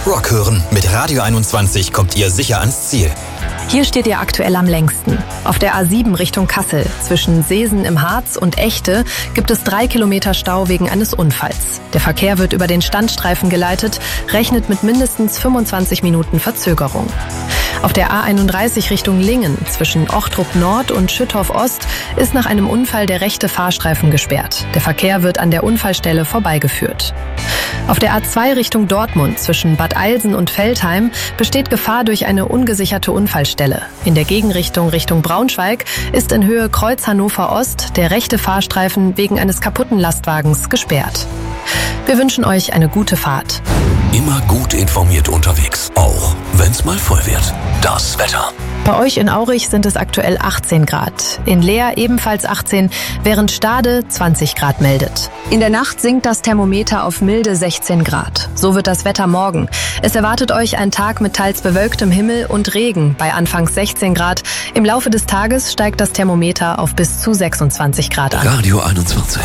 Rock hören. Mit Radio 21 kommt ihr sicher ans Ziel. Hier steht ihr aktuell am längsten. Auf der A7 Richtung Kassel, zwischen Seesen im Harz und Echte, gibt es 3 Kilometer Stau wegen eines Unfalls. Der Verkehr wird über den Standstreifen geleitet, rechnet mit mindestens 25 Minuten Verzögerung. Auf der A31 Richtung Lingen, zwischen Ochtrup Nord und Schüttorf Ost, ist nach einem Unfall der rechte Fahrstreifen gesperrt. Der Verkehr wird an der Unfallstelle vorbeigeführt. Auf der A2 Richtung Dortmund, zwischen Bad Eilsen und Veltheim, besteht Gefahr durch eine ungesicherte Unfallstelle. In der Gegenrichtung Richtung Braunschweig ist in Höhe Kreuz Hannover Ost der rechte Fahrstreifen wegen eines kaputten Lastwagens gesperrt. Wir wünschen euch eine gute Fahrt. Immer gut informiert unterwegs, auch wenn's mal voll wird. Das Wetter. Bei euch in Aurich sind es aktuell 18 Grad. In Leer ebenfalls 18, während Stade 20 Grad meldet. In der Nacht sinkt das Thermometer auf milde 16 Grad. So wird das Wetter morgen. Es erwartet euch ein Tag mit teils bewölktem Himmel und Regen bei anfangs 16 Grad. Im Laufe des Tages steigt das Thermometer auf bis zu 26 Grad an. Radio 21.